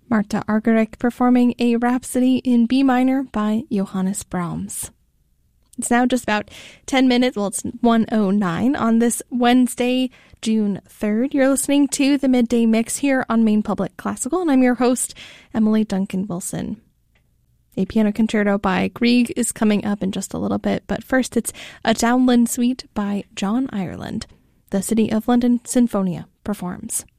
Marta Argerich performing a Rhapsody in B minor by Johannes Brahms. It's now just about 10 minutes, well, it's 1:09 on this Wednesday, June 3rd. You're listening to the Midday Mix here on Maine Public Classical, and I'm your host, Emily Duncan Wilson. A piano concerto by Grieg is coming up in just a little bit, but first it's a Downland Suite by John Ireland. The City of London Sinfonia performs.